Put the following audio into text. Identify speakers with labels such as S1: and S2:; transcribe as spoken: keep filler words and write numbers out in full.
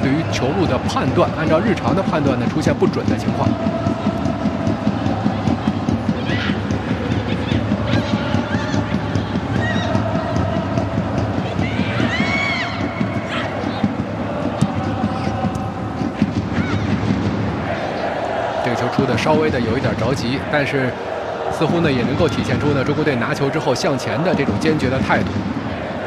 S1: 对于球路的判断，按照日常的判断呢，出现不准的情况。这个球出的稍微的有一点着急，但是似乎呢也能够体现出呢中国队拿球之后向前的这种坚决的态度。